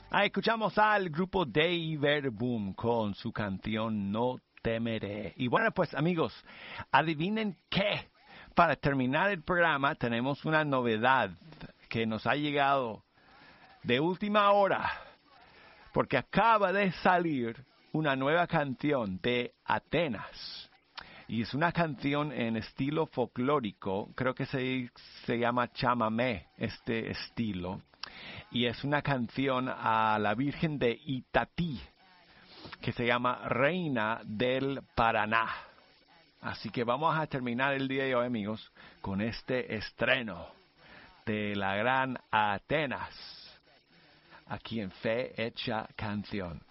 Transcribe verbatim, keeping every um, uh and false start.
Ah, escuchamos al grupo David Boom con su canción No Temeré. Y bueno, pues amigos, adivinen qué. Para terminar el programa tenemos una novedad que nos ha llegado de última hora, porque acaba de salir una nueva canción de Atenas. Y es una canción en estilo folclórico, creo que se, se llama chamamé, este estilo. Y es una canción a la Virgen de Itatí, que se llama Reina del Paraná. Así que vamos a terminar el día de hoy, amigos, con este estreno de la gran Atenas, aquí en Fe Hecha Canción.